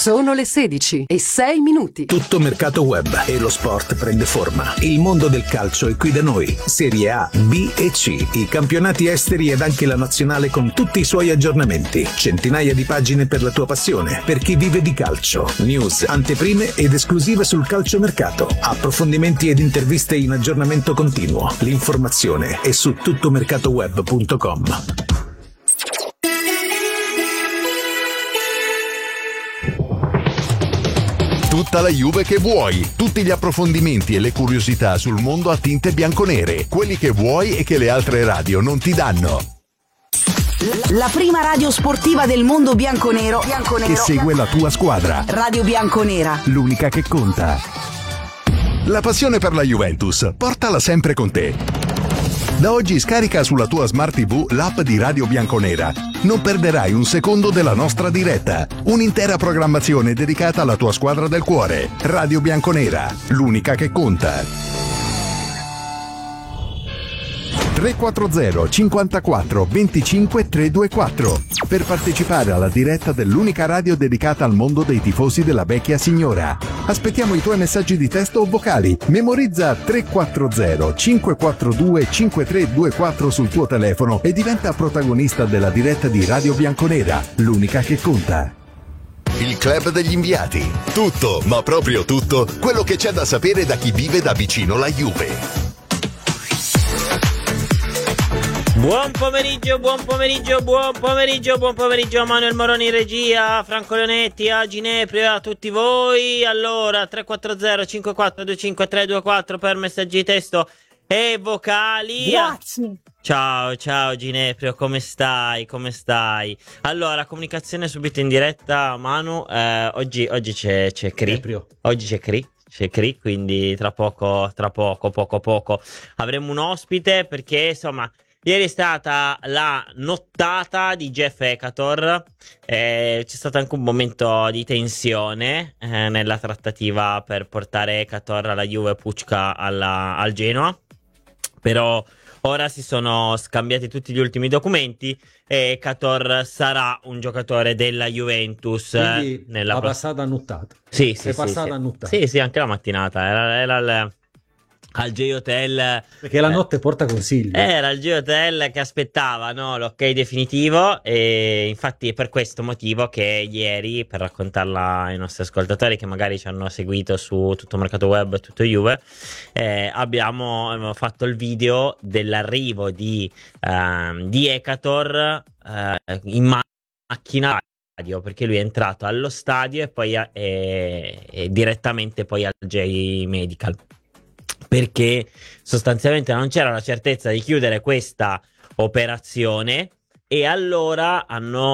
Sono le 16:06. Tutto mercato web e lo sport prende forma. Il mondo del calcio è qui da noi. Serie A, B e C, i campionati esteri ed anche la nazionale con tutti i suoi aggiornamenti. Centinaia di pagine per la tua passione, per chi vive di calcio. News, anteprime ed esclusive sul calciomercato. Approfondimenti ed interviste in aggiornamento continuo. L'informazione è su tuttomercatoweb.com. Tutta la Juve che vuoi, tutti gli approfondimenti e le curiosità sul mondo a tinte bianconere, quelli che vuoi e che le altre radio non ti danno. La prima radio sportiva del mondo bianconero Che segue la tua squadra. Radio Bianconera, L'unica che conta. La passione per la Juventus, portala sempre con te. Da oggi scarica sulla tua Smart TV l'app di Radio Bianconera. Non perderai un secondo della nostra diretta. Un'intera programmazione dedicata alla tua squadra del cuore. Radio Bianconera, l'unica che conta. 340 54 25 324 per partecipare alla diretta dell'unica radio dedicata al mondo dei tifosi della vecchia signora. Aspettiamo i tuoi messaggi di testo o vocali. Memorizza 340 542 5324 sul tuo telefono e diventa protagonista della diretta di Radio Bianconera, l'unica che conta. Il club degli inviati. Tutto, ma proprio tutto, quello che c'è da sapere da chi vive da vicino la Juve. Buon pomeriggio a Manuel Moroni in regia, Franco Leonetti, a Ginepri, a tutti voi. Allora 340 5425 324 per messaggi di testo e vocali. Grazie. Ciao Gineprio, come stai? Allora, comunicazione subito in diretta, Manu. Oggi c'è Cri. Oggi c'è Cri, quindi tra poco avremo un ospite, perché insomma ieri è stata la nottata di Jeff Ekator, c'è stato anche un momento di tensione nella trattativa per portare Ekator alla Juve, Pucca al Genoa, però ora si sono scambiati tutti gli ultimi documenti e Ekator sarà un giocatore della Juventus. Quindi la passata nuttata. Sì, nuttata. Sì, anche la mattinata era al J-Hotel, perché la notte porta consigli. Era il J-Hotel che aspettava, no, l'ok definitivo, e infatti è per questo motivo che ieri, per raccontarla ai nostri ascoltatori che magari ci hanno seguito su tutto Mercato Web e tutto Juve, abbiamo fatto il video dell'arrivo di Ekator in macchina, perché lui è entrato allo stadio e poi direttamente poi al J-Medical, perché sostanzialmente non c'era la certezza di chiudere questa operazione e allora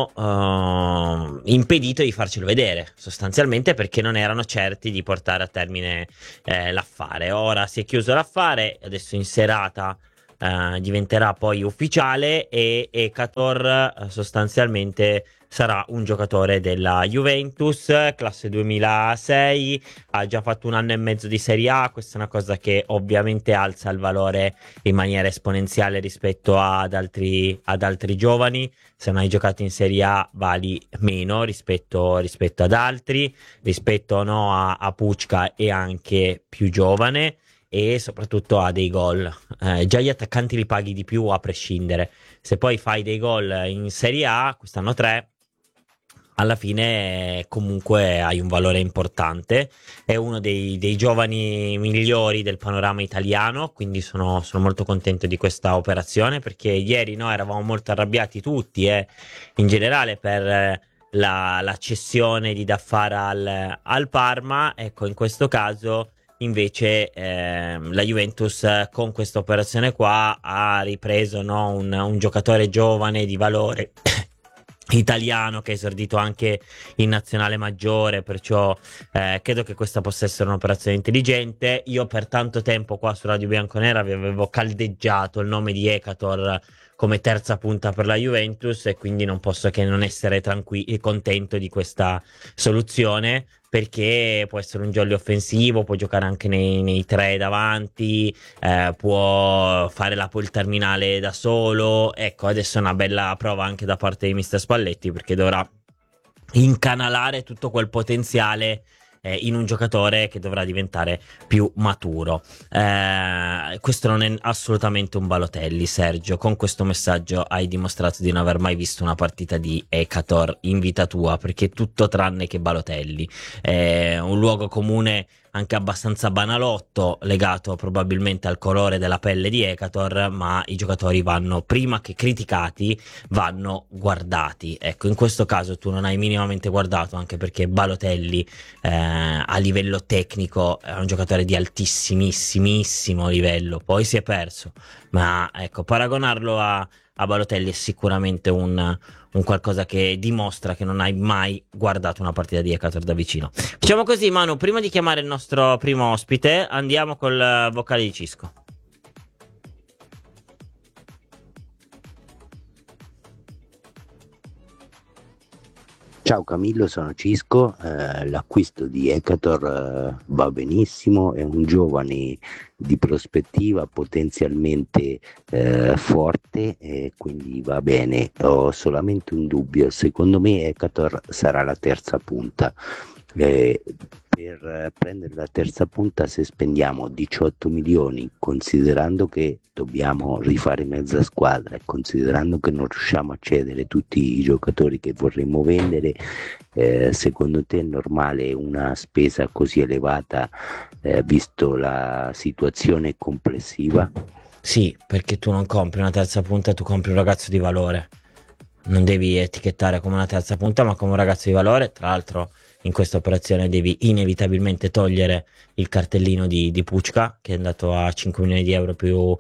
hanno impedito di farcelo vedere, sostanzialmente perché non erano certi di portare a termine l'affare. Ora si è chiuso l'affare, adesso in serata diventerà poi ufficiale e Ekator sostanzialmente sarà un giocatore della Juventus, classe 2006, ha già fatto un anno e mezzo di Serie A. Questa è una cosa che ovviamente alza il valore in maniera esponenziale rispetto ad altri giovani. Se non hai giocato in Serie A vali meno rispetto ad altri, rispetto a Pucca è anche più giovane e soprattutto ha dei gol. Già gli attaccanti li paghi di più a prescindere. Se poi fai dei gol in Serie A, quest'anno 3, alla fine comunque hai un valore importante. È uno dei giovani migliori del panorama italiano, quindi sono molto contento di questa operazione, perché ieri noi eravamo molto arrabbiati tutti in generale per la cessione di Daffar al Parma. Ecco, in questo caso invece la Juventus con questa operazione qua ha ripreso, no, un giocatore giovane di valore italiano che è esordito anche in nazionale maggiore, perciò credo che questa possa essere un'operazione intelligente. Io per tanto tempo qua su Radio Bianconera vi avevo caldeggiato il nome di Ekator come terza punta per la Juventus e quindi non posso che non essere contento di questa soluzione, perché può essere un jolly offensivo, può giocare anche nei tre davanti, può fare il terminale da solo. Ecco, adesso è una bella prova anche da parte di mister Spalletti, perché dovrà incanalare tutto quel potenziale in un giocatore che dovrà diventare più maturo. Questo non è assolutamente un Balotelli, Sergio. Con questo messaggio hai dimostrato di non aver mai visto una partita di Ekator in vita tua, perché è tutto tranne che Balotelli. Un luogo comune anche abbastanza banalotto, legato probabilmente al colore della pelle di Ekator, ma i giocatori vanno, prima che criticati, vanno guardati. Ecco, in questo caso tu non hai minimamente guardato, anche perché Balotelli a livello tecnico è un giocatore di altissimissimissimo livello, poi si è perso, ma ecco, paragonarlo a Balotelli è sicuramente un qualcosa che dimostra che non hai mai guardato una partita di Ekator da vicino. Facciamo così, Manu, prima di chiamare il nostro primo ospite andiamo col vocale di Cisco. Ciao Camillo, sono Cisco. L'acquisto di Ekator va benissimo, è un giovane di prospettiva potenzialmente forte, quindi va bene. Ho solamente un dubbio: secondo me Ekator sarà la terza punta. Per prendere la terza punta, se spendiamo 18 milioni, considerando che dobbiamo rifare mezza squadra e considerando che non riusciamo a cedere tutti i giocatori che vorremmo vendere, secondo te è normale una spesa così elevata, visto la situazione complessiva? Sì, perché tu non compri una terza punta, tu compri un ragazzo di valore. Non devi etichettare come una terza punta, ma come un ragazzo di valore. Tra l'altro in questa operazione devi inevitabilmente togliere il cartellino di Pucca, che è andato a 5 milioni di euro più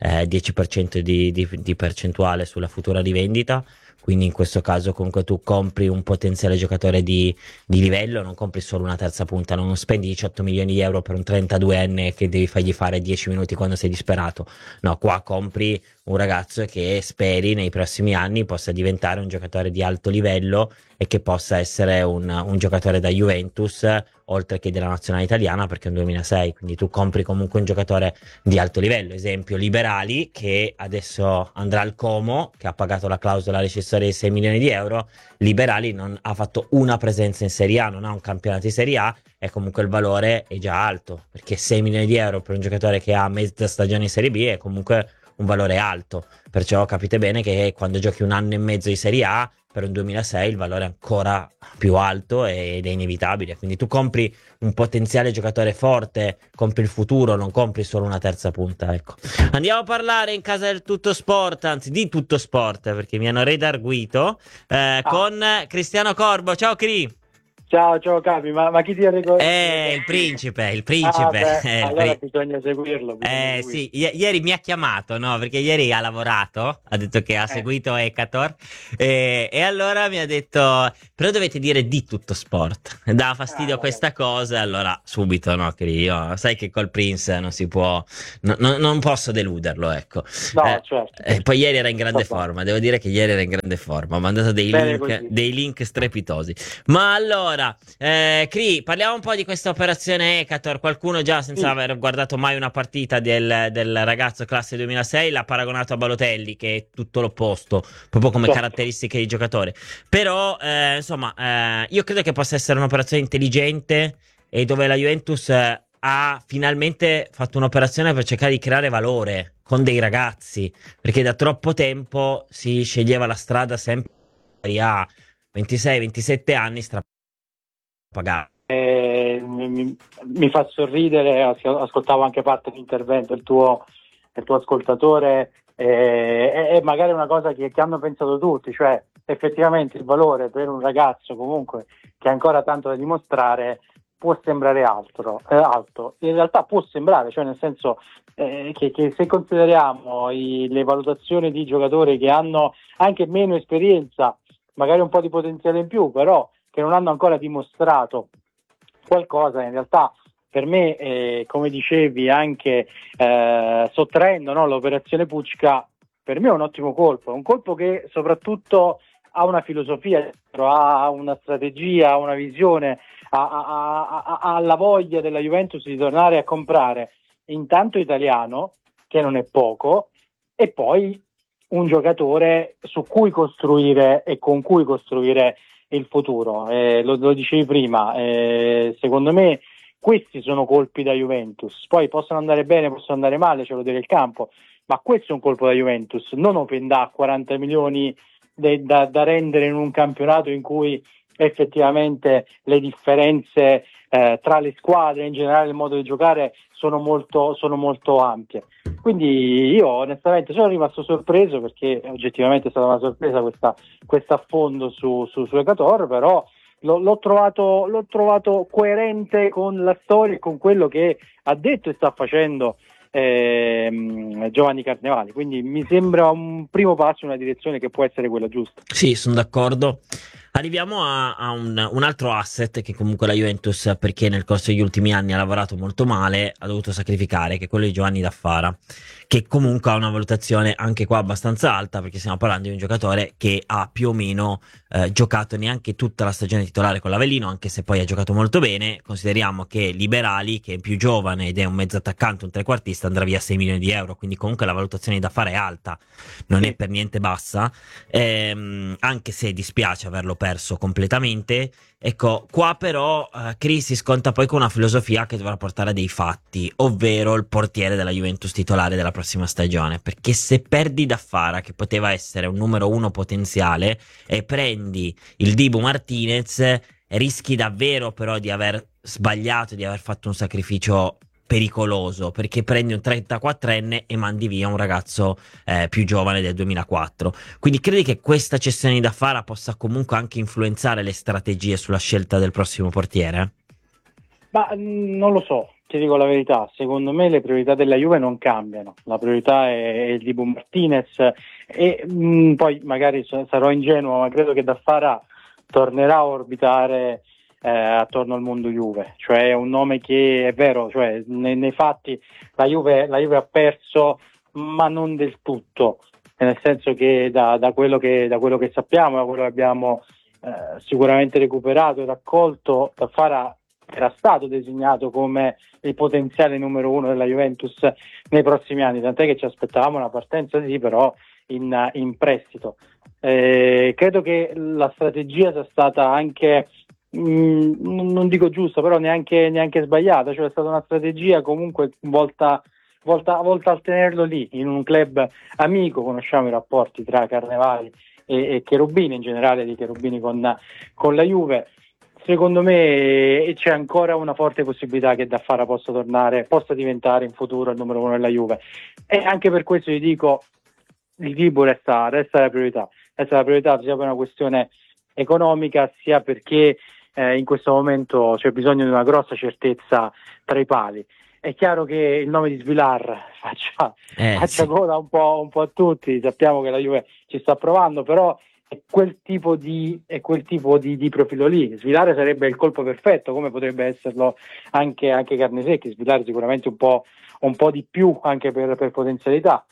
10% di percentuale sulla futura rivendita. Quindi in questo caso comunque tu compri un potenziale giocatore di livello, non compri solo una terza punta, non spendi 18 milioni di euro per un 32enne che devi fargli fare 10 minuti quando sei disperato. No, qua compri un ragazzo che speri nei prossimi anni possa diventare un giocatore di alto livello e che possa essere un giocatore da Juventus, oltre che della nazionale italiana, perché è un 2006, quindi tu compri comunque un giocatore di alto livello. Esempio Liberali, che adesso andrà al Como, che ha pagato la clausola rescissoria di 6 milioni di euro. Liberali non ha fatto una presenza in Serie A, non ha un campionato di Serie A, e comunque il valore è già alto, perché 6 milioni di euro per un giocatore che ha mezza stagione in Serie B è comunque un valore alto. Perciò capite bene che quando giochi un anno e mezzo di Serie A, per un 2006 il valore è ancora più alto ed è inevitabile. Quindi tu compri un potenziale giocatore forte, compri il futuro, non compri solo una terza punta, ecco. Andiamo a parlare in casa del Tutto Sport, anzi di Tutto Sport, perché mi hanno redarguito, con Cristiano Corbo. Ciao Cri! Ciao Capi, ma chi ti ha ricordato? Il principe. Allora bisogna seguirlo. Sì, ieri mi ha chiamato, no? Perché ieri ha lavorato, ha detto che ha seguito Ekator, e allora mi ha detto, però dovete dire di Tutto Sport. Dava fastidio questa cosa, allora subito, no? Che io, sai che col Prince non si può, non posso deluderlo, ecco. No, certo. Poi ieri era in grande forma, devo dire che ieri era in grande forma, ha mandato dei link strepitosi. Ma allora, Cri, parliamo un po' di questa operazione Ekator. Qualcuno già, senza aver guardato mai una partita del ragazzo classe 2006, l'ha paragonato a Balotelli, che è tutto l'opposto, proprio come caratteristiche di giocatore. Però, insomma, io credo che possa essere un'operazione intelligente, e dove la Juventus ha finalmente fatto un'operazione per cercare di creare valore con dei ragazzi, perché da troppo tempo si sceglieva la strada sempre a 26-27 anni pagare. Mi fa sorridere, ascoltavo anche parte dell'intervento del tuo ascoltatore, è magari una cosa che hanno pensato tutti, cioè effettivamente il valore per un ragazzo comunque che ha ancora tanto da dimostrare può sembrare alto, in realtà può sembrare, cioè nel senso che se consideriamo le valutazioni di giocatori che hanno anche meno esperienza, magari un po' di potenziale in più, però che non hanno ancora dimostrato qualcosa, in realtà per me, come dicevi anche sottraendo l'operazione Pucca, per me è un ottimo colpo, un colpo che soprattutto ha una filosofia, ha una strategia, ha una visione, ha la voglia della Juventus di tornare a comprare intanto italiano, che non è poco, e poi un giocatore su cui costruire e con cui costruire il futuro. Lo dicevi prima, secondo me questi sono colpi da Juventus, poi possono andare bene, possono andare male, ce lo deve il campo, ma questo è un colpo da Juventus, non open da 40 milioni da rendere in un campionato in cui effettivamente le differenze tra le squadre, in generale il modo di giocare sono molto ampie. Quindi io onestamente sono rimasto sorpreso, perché oggettivamente è stata una sorpresa questo affondo su Ekator, però l'ho trovato coerente con la storia e con quello che ha detto e sta facendo Giovanni Carnevali, quindi mi sembra un primo passo in una direzione che può essere quella giusta. Sì, sono d'accordo. Arriviamo a un altro asset che comunque la Juventus, perché nel corso degli ultimi anni ha lavorato molto male, ha dovuto sacrificare, che è quello di Giovanni Daffara, che comunque ha una valutazione anche qua abbastanza alta, perché stiamo parlando di un giocatore che ha più o meno giocato neanche tutta la stagione titolare con l'Avellino, anche se poi ha giocato molto bene. Consideriamo che Liberali, che è più giovane ed è un mezzo attaccante, un trequartista, andrà via 6 milioni di euro, quindi comunque la valutazione di Daffara è alta, non è per niente bassa, anche se dispiace averlo perso completamente. Ecco, qua però Chris si sconta poi con una filosofia che dovrà portare a dei fatti, ovvero il portiere della Juventus titolare della prossima stagione, perché se perdi Daffara, che poteva essere un numero 1 potenziale, e prendi il Dibu Martinez, rischi davvero però di aver sbagliato, di aver fatto un sacrificio pericoloso, perché prendi un 34enne e mandi via un ragazzo più giovane del 2004. Quindi credi che questa cessione di Daffara possa comunque anche influenzare le strategie sulla scelta del prossimo portiere? Ma non lo so, ti dico la verità, secondo me le priorità della Juve non cambiano, la priorità è il Dibu Martinez e poi magari sarò ingenuo, ma credo che Daffara tornerà a orbitare attorno al mondo Juve, cioè è un nome che è vero, cioè nei fatti la Juve ha perso, ma non del tutto, nel senso che da quello che sappiamo, da quello che abbiamo sicuramente recuperato e raccolto, Daffara era stato designato come il potenziale numero 1 della Juventus nei prossimi anni, tant'è che ci aspettavamo una partenza però in prestito. Credo che la strategia sia stata anche non dico giusta, però neanche sbagliata, cioè è stata una strategia comunque volta a tenerlo lì in un club amico. Conosciamo i rapporti tra Carnevali e Cherubini, in generale di Cherubini con la Juve. Secondo me c'è ancora una forte possibilità che Daffara possa diventare in futuro il numero 1 della Juve, e anche per questo gli dico il Dibu resta la priorità sia per una questione economica, sia perché in questo momento c'è bisogno di una grossa certezza tra i pali. È chiaro che il nome di Svilar faccia gola un po' a tutti, sappiamo che la Juve ci sta provando, però è quel tipo di profilo lì. Svilar sarebbe il colpo perfetto, come potrebbe esserlo anche Carnesecchi. Svilar sicuramente un po' di più anche per potenzialità,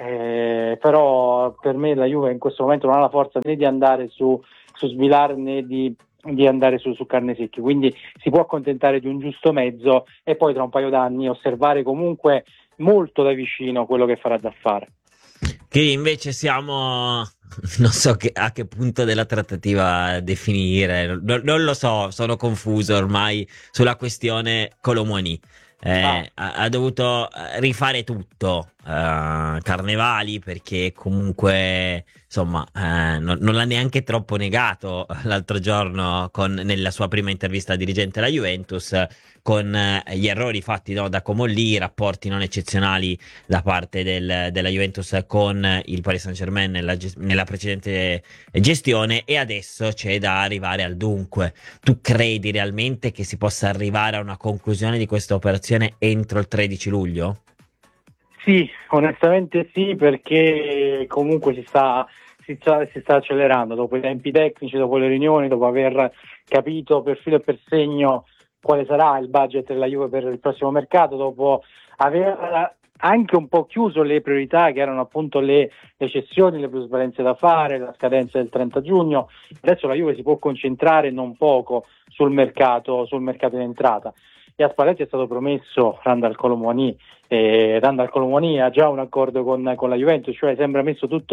però per me la Juve in questo momento non ha la forza né di andare su Svilar né di andare su Carnesecchi, quindi si può accontentare di un giusto mezzo e poi tra un paio d'anni osservare comunque molto da vicino quello che farà Daffara. Che invece siamo, non so a che punto della trattativa definire, non lo so, sono confuso ormai sulla questione Kolo Muani. Ha dovuto rifare tutto Carnevali, perché comunque insomma non l'ha neanche troppo negato l'altro giorno nella sua prima intervista al dirigente della Juventus, con gli errori fatti da Comolli, i rapporti non eccezionali da parte della Juventus con il Paris Saint-Germain nella precedente gestione, e adesso c'è da arrivare al dunque. Tu credi realmente che si possa arrivare a una conclusione di questa operazione entro il 13 luglio? Sì, onestamente sì, perché comunque si sta accelerando dopo i tempi tecnici, dopo le riunioni, dopo aver capito per filo e per segno quale sarà il budget della Juve per il prossimo mercato, dopo aver anche un po' chiuso le priorità che erano appunto le cessioni, le plusvalenze da fare, la scadenza del 30 giugno. Adesso la Juve si può concentrare non poco sul mercato in entrata. E a Spalletti è stato promesso Randal Kolo Muani, ha già un accordo con la Juventus, cioè sembra messo tutto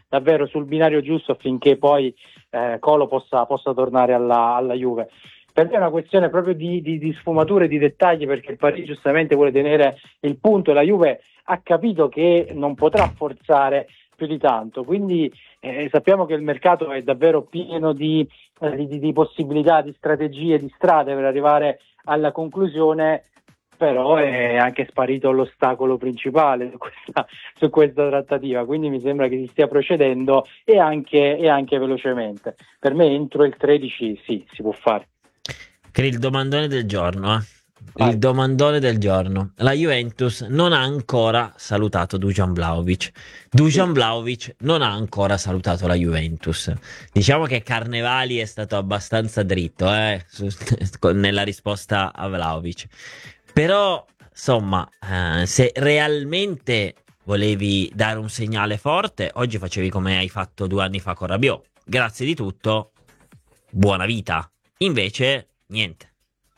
davvero sul binario giusto affinché poi Colo possa tornare alla Juve. Per me è una questione proprio di sfumature e di dettagli, perché il Paris giustamente vuole tenere il punto e la Juve ha capito che non potrà forzare più di tanto, quindi sappiamo che il mercato è davvero pieno di possibilità, di strategie, di strade per arrivare alla conclusione, però è anche sparito l'ostacolo principale su questa trattativa, quindi mi sembra che si stia procedendo e anche velocemente. Per me entro il 13 sì, si può fare. Il domandone del giorno, il domandone del giorno. La Juventus non ha ancora salutato Dusan Vlahovic. Dusan Vlahovic non ha ancora salutato la Juventus. Diciamo che Carnevali è stato abbastanza dritto nella risposta a Vlahovic. Però, insomma, se realmente volevi dare un segnale forte, oggi facevi come hai fatto 2 anni fa con Rabiot. Grazie di tutto, buona vita. Invece niente.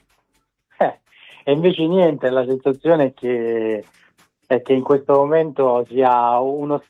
E invece niente, la sensazione è che in questo momento sia uno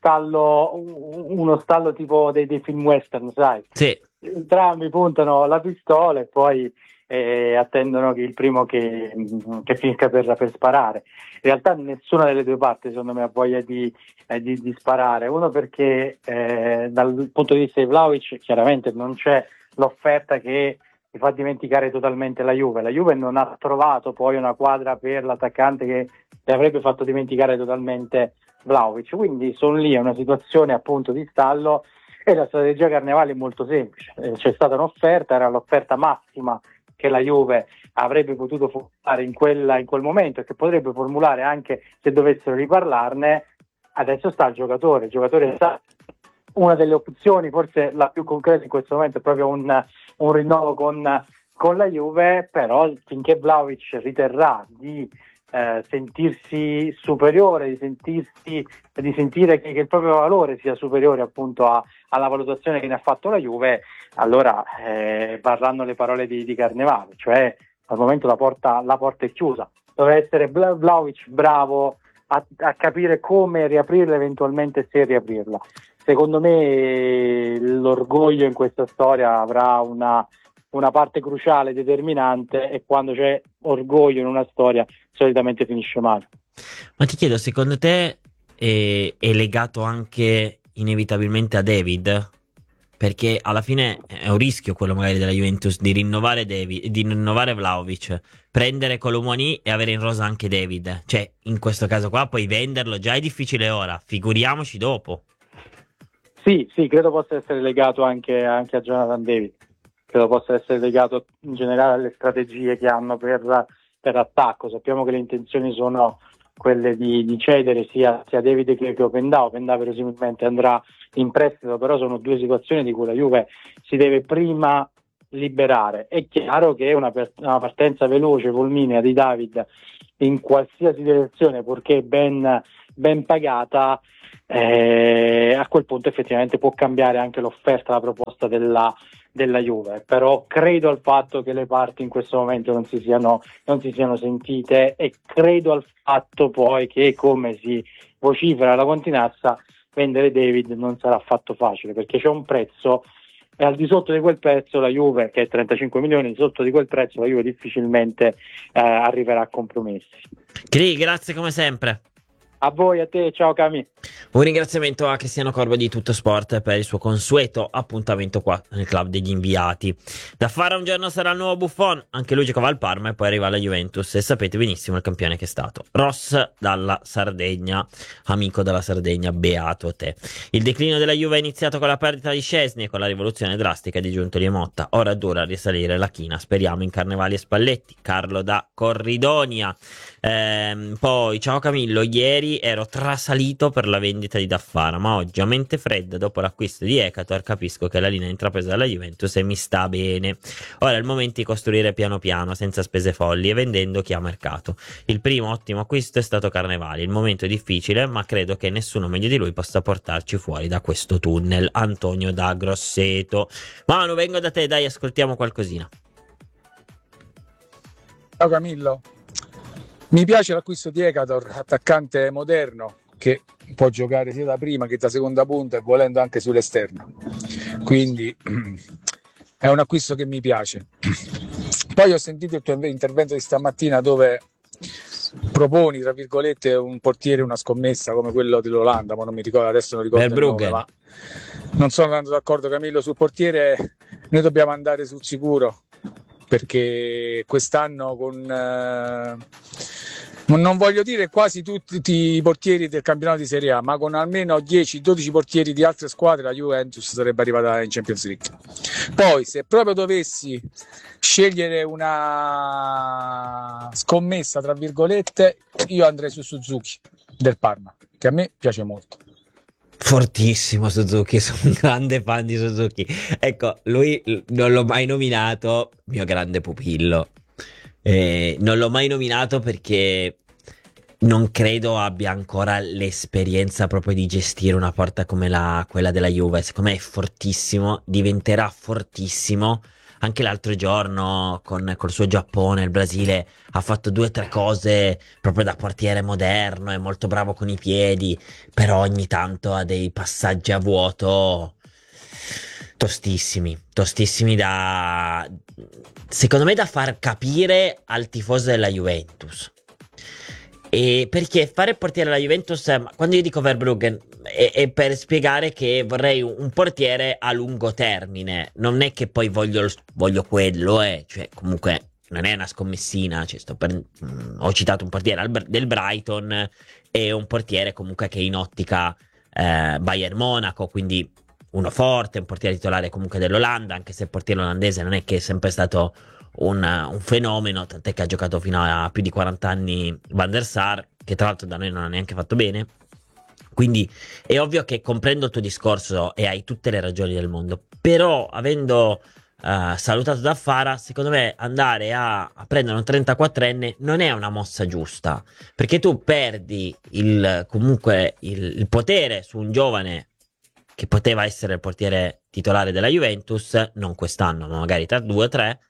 stallo tipo dei film western, sai? Sì. Entrambi puntano la pistola e poi attendono che il primo che finisca per sparare. In realtà nessuna delle due parti secondo me ha voglia di sparare. Uno perché dal punto di vista di Vlahovic chiaramente non c'è l'offerta che mi fa dimenticare totalmente la Juve. La Juve non ha trovato poi una quadra per l'attaccante che le avrebbe fatto dimenticare totalmente Vlahovic, quindi sono lì, è una situazione appunto di stallo e la strategia Carnevali è molto semplice. C'è stata un'offerta, era l'offerta massima che la Juve avrebbe potuto formulare in quel momento e che potrebbe formulare anche se dovessero riparlarne. Adesso sta il giocatore sa. Una delle opzioni, forse la più concreta in questo momento, è proprio un rinnovo con la Juve, però finché Vlahovic riterrà di sentirsi superiore, di sentire che il proprio valore sia superiore appunto alla valutazione che ne ha fatto la Juve, allora varranno le parole di Carnevali, cioè al momento la porta è chiusa. Deve essere Vlahovic bravo a capire come riaprirla, eventualmente se riaprirla. Secondo me l'orgoglio in questa storia avrà una parte cruciale, determinante, e quando c'è orgoglio in una storia solitamente finisce male. Ma ti chiedo, secondo te è legato anche inevitabilmente a David? Perché alla fine è un rischio quello magari della Juventus di rinnovare Vlahovic, prendere Colomoni e avere in rosa anche David. Cioè, in questo caso qua puoi venderlo, già è difficile ora, figuriamoci dopo. Sì, credo possa essere legato anche a Jonathan David. Credo possa essere legato in generale alle strategie che hanno per attacco. Sappiamo che le intenzioni sono quelle di cedere sia David che Openda. Openda verosimilmente andrà in prestito, però sono 2 situazioni di cui la Juve si deve prima liberare. È chiaro che una partenza veloce, fulminea di David in qualsiasi direzione, purché ben pagata, a quel punto effettivamente può cambiare anche l'offerta, la proposta della Juve, però credo al fatto che le parti in questo momento non si siano sentite, e credo al fatto poi che, come si vocifera la Continazza, vendere David non sarà affatto facile, perché c'è un prezzo e al di sotto di quel prezzo la Juve, che è 35 milioni, sotto di quel prezzo la Juve difficilmente arriverà a compromessi. Cri, grazie come sempre. A voi, a te, ciao Cami. Un ringraziamento a Cristiano Corbo di Tutto Sport per il suo consueto appuntamento qua nel club degli inviati. Da fare un giorno sarà il nuovo Buffon, anche lui giocava al Parma e poi arriva alla Juventus, e sapete benissimo il campione che è stato. Ross dalla Sardegna, amico della Sardegna, beato te. Il declino della Juve è iniziato con la perdita di Szczęsny e con la rivoluzione drastica di Giuntoli e Motta. Ora dura risalire la china, speriamo in Carnevali e Spalletti. Carlo da Corridonia. Poi ciao Camillo, ieri ero trasalito per la vendita di Daffara, ma oggi a mente fredda dopo l'acquisto di Ekator capisco che la linea intrapresa dalla Juventus e mi sta bene. Ora è il momento di costruire piano piano senza spese folli e vendendo chi ha mercato. Il primo ottimo acquisto è stato Carnevali, il momento è difficile ma credo che nessuno meglio di lui possa portarci fuori da questo tunnel. Antonio da Grosseto. Manu, vengo da te, dai, ascoltiamo qualcosina. Ciao Camillo. Mi piace l'acquisto di Ekator, attaccante moderno, che può giocare sia da prima che da seconda punta e volendo anche sull'esterno, quindi è un acquisto che mi piace. Poi ho sentito il tuo intervento di stamattina dove proponi, tra virgolette, un portiere, una scommessa come quello dell'Olanda, ma non mi ricordo, adesso non ricordo il nome, ma non sono tanto d'accordo, Camillo, sul portiere. Noi dobbiamo andare sul sicuro, perché quest'anno non voglio dire quasi tutti i portieri del campionato di Serie A, ma con almeno 10-12 portieri di altre squadre la Juventus sarebbe arrivata in Champions League. Poi se proprio dovessi scegliere una scommessa, tra virgolette, io andrei su Suzuki del Parma, che a me piace molto. Fortissimo Suzuki, sono un grande fan di Suzuki. Ecco, lui non l'ho mai nominato, mio grande pupillo. Non l'ho mai nominato perché non credo abbia ancora l'esperienza proprio di gestire una porta come quella della Juve. Secondo me è fortissimo, diventerà fortissimo. Anche l'altro giorno col suo Giappone, il Brasile, ha fatto 2 o 3 cose proprio da portiere moderno, è molto bravo con i piedi, però ogni tanto ha dei passaggi a vuoto tostissimi secondo me da far capire al tifoso della Juventus. E perché fare il portiere alla Juventus, quando io dico Verbruggen, è per spiegare che vorrei un portiere a lungo termine, non è che poi voglio quello, cioè comunque non è una scommessina, cioè ho citato un portiere del Brighton e un portiere comunque che è in ottica Bayern Monaco, quindi uno forte, un portiere titolare comunque dell'Olanda, anche se il portiere olandese non è che è sempre stato un fenomeno, tant'è che ha giocato fino a più di 40 anni Van der Sar, che tra l'altro da noi non ha neanche fatto bene. Quindi è ovvio che comprendo il tuo discorso e hai tutte le ragioni del mondo, però avendo salutato Zaffara, secondo me andare a prendere un 34enne non è una mossa giusta, perché tu perdi comunque il potere su un giovane che poteva essere il portiere titolare della Juventus, non quest'anno, ma magari tra 2 o 3,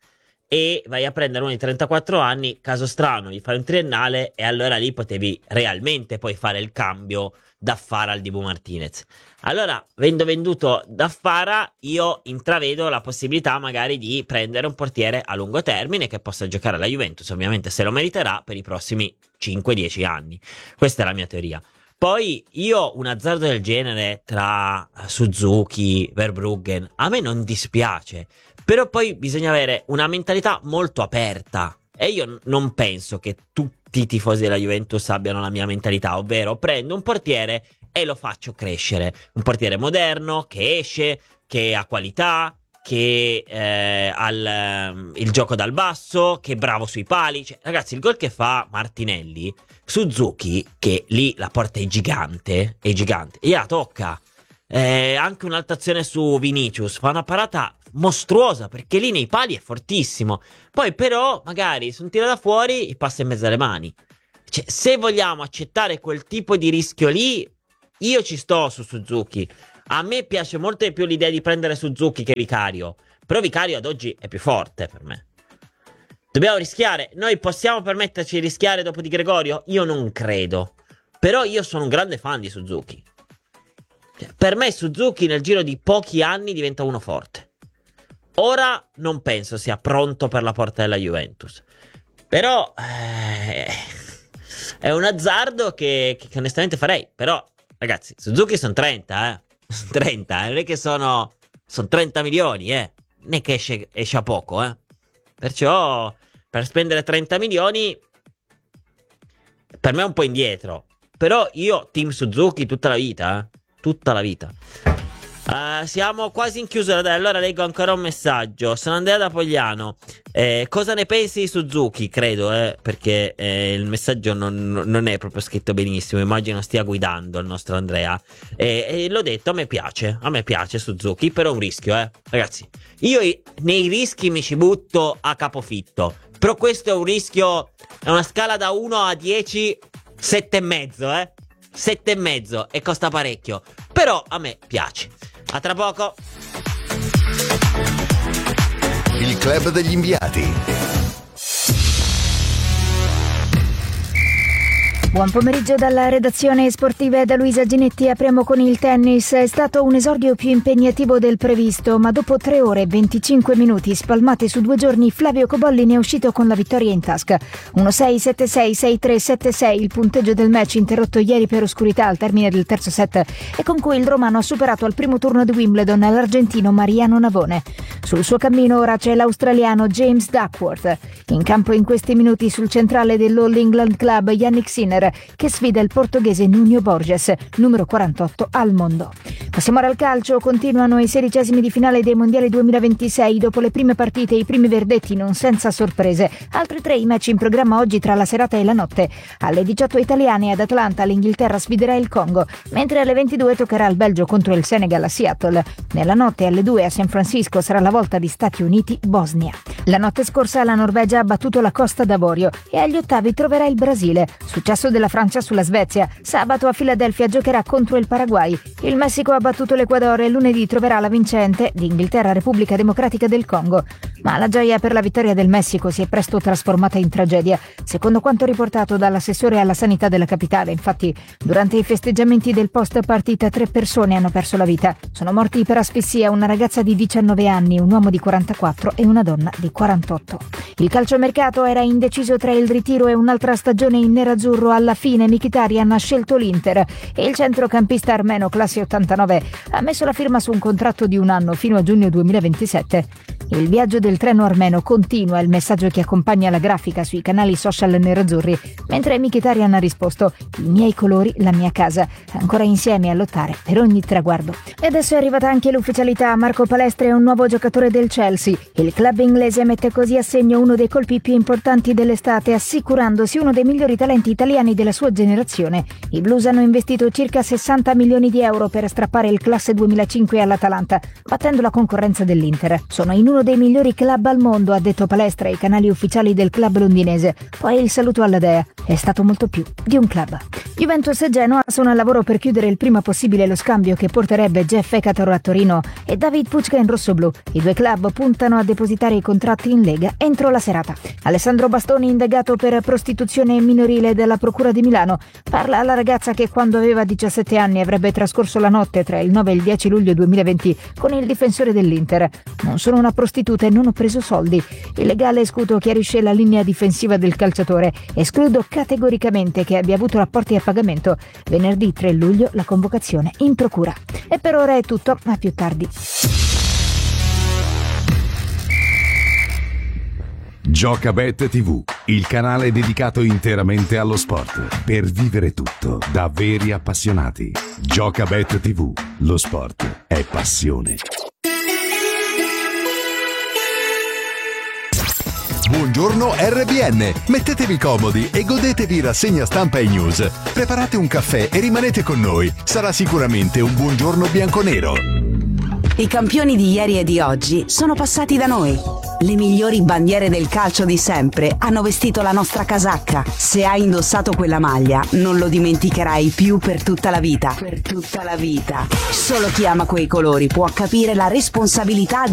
e vai a prendere uno di 34 anni, caso strano, gli fai un triennale e allora lì potevi realmente poi fare il cambio da Fara al Dibu Martinez. Allora, avendo venduto Daffara, io intravedo la possibilità magari di prendere un portiere a lungo termine che possa giocare alla Juventus, ovviamente se lo meriterà per i prossimi 5-10 anni. Questa è la mia teoria. Poi io un azzardo del genere tra Suzuki, Verbruggen, a me non dispiace, però poi bisogna avere una mentalità molto aperta e io non penso che tutti i tifosi della Juventus abbiano la mia mentalità, ovvero prendo un portiere e lo faccio crescere, un portiere moderno che esce, che ha qualità, che ha il gioco dal basso, che è bravo sui pali. Cioè, ragazzi, il gol che fa Martinelli, Suzuki, che lì la porta è gigante, e la tocca. Anche un'altra azione su Vinicius, fa una parata mostruosa perché lì nei pali è fortissimo. Poi però magari su un tiro da fuori gli passa in mezzo alle mani. Cioè, se vogliamo accettare quel tipo di rischio lì, io ci sto su Suzuki. A me piace molto di più l'idea di prendere Suzuki che Vicario, però Vicario ad oggi è più forte per me. Dobbiamo rischiare. Noi possiamo permetterci di rischiare dopo Di Gregorio? Io non credo. Però io sono un grande fan di Suzuki. Per me Suzuki nel giro di pochi anni diventa uno forte. Ora non penso sia pronto per la porta della Juventus. Però è un azzardo che onestamente farei. Però ragazzi, Suzuki sono 30, 30, non è che sono 30 milioni, non è che esce a poco, Perciò per spendere 30 milioni per me è un po' indietro. Però io team Suzuki tutta la vita, tutta la vita. Siamo quasi in chiusura, dai, allora leggo ancora un messaggio. Sono Andrea da Pogliano. Cosa ne pensi di Suzuki? Credo, perché il messaggio non è proprio scritto benissimo. Immagino stia guidando il nostro Andrea. E l'ho detto, a me piace Suzuki, però è un rischio, ragazzi. Io nei rischi mi ci butto a capofitto. Però questo è un rischio, è una scala da 1 a 10, 7,5, 7,5 e costa parecchio. Però a me piace. A tra poco. Il club degli inviati. Buon pomeriggio dalla redazione sportiva e da Luisa Ginetti. Apriamo con il tennis. È stato un esordio più impegnativo del previsto, ma dopo 3 ore e 25 minuti spalmati su 2 giorni, Flavio Cobolli ne è uscito con la vittoria in tasca. 1-6, 7-6, 6-3, 7-6 il punteggio del match interrotto ieri per oscurità al termine del terzo set e con cui il romano ha superato al primo turno di Wimbledon l'argentino Mariano Navone. Sul suo cammino ora c'è l'australiano James Duckworth. In campo in questi minuti sul centrale dell'All England Club Yannick Sinner, che sfida il portoghese Nuno Borges, numero 48 al mondo. Passiamo ora al calcio. Continuano i 16esimi di finale dei mondiali 2026. Dopo le prime partite e i primi verdetti non senza sorprese. Altri 3 i match in programma oggi tra la serata e la notte. Alle 18 italiane ad Atlanta l'Inghilterra sfiderà il Congo, mentre alle 22 toccherà il Belgio contro il Senegal a Seattle. Nella notte alle 2 a San Francisco sarà la volta di Stati Uniti-Bosnia. La notte scorsa la Norvegia ha battuto la Costa d'Avorio e agli ottavi troverà il Brasile. Successo della Francia sulla Svezia. Sabato a Filadelfia giocherà contro il Paraguay. Il Messico ha battuto l'Equador e lunedì troverà la vincente di Inghilterra-Repubblica Democratica del Congo. Ma la gioia per la vittoria del Messico si è presto trasformata in tragedia. Secondo quanto riportato dall'assessore alla sanità della capitale, infatti, durante i festeggiamenti del post partita 3 persone hanno perso la vita. Sono morti per asfissia una ragazza di 19 anni, un uomo di 44 e una donna di 48. Il calciomercato era indeciso tra il ritiro e un'altra stagione in nerazzurro. Alla fine Mkhitaryan ha scelto l'Inter e il centrocampista armeno classe 89 ha messo la firma su un contratto di 1 anno fino a giugno 2027. Il viaggio del treno armeno continua, il messaggio che accompagna la grafica sui canali social nerazzurri, mentre Mkhitaryan ha risposto: i miei colori, la mia casa, ancora insieme a lottare per ogni traguardo. E adesso è arrivata anche l'ufficialità. Marco Palestra è un nuovo giocatore del Chelsea. Il club inglese mette così a segno uno dei colpi più importanti dell'estate, assicurandosi uno dei migliori talenti italiani della sua generazione. I Blues hanno investito circa 60 milioni di euro per strappare il classe 2005 all'Atalanta, battendo la concorrenza dell'Inter. Sono in uno dei migliori club al mondo, ha detto Palestra ai canali ufficiali del club londinese. Poi il saluto alla dea: è stato molto più di un club. Juventus e Genoa sono al lavoro per chiudere il prima possibile lo scambio che porterebbe Jeff Ekator a Torino e David Pucca in rossoblù. I 2 club puntano a depositare i contratti in Lega entro la serata. Alessandro Bastoni, indagato per prostituzione minorile dalla Procura di Milano, parla alla ragazza che quando aveva 17 anni avrebbe trascorso la notte tra il 9 e il 10 luglio 2020 con il difensore dell'Inter. Non sono una prostituta e non ho preso soldi. Il legale Scuto chiarisce la linea difensiva del calciatore. Escludo categoricamente che abbia avuto rapporti a pagamento. Venerdì 3 luglio la convocazione in procura. E per ora è tutto, a più tardi. Giocabet TV, il canale dedicato interamente allo sport, per vivere tutto da veri appassionati. Giocabet TV, lo sport è passione. Buongiorno RBN, mettetevi comodi e godetevi rassegna stampa e news. Preparate un caffè e rimanete con noi, sarà sicuramente un buongiorno bianconero. I campioni di ieri e di oggi sono passati da noi. Le migliori bandiere del calcio di sempre hanno vestito la nostra casacca. Se hai indossato quella maglia, non lo dimenticherai più per tutta la vita. Per tutta la vita. Solo chi ama quei colori può capire la responsabilità di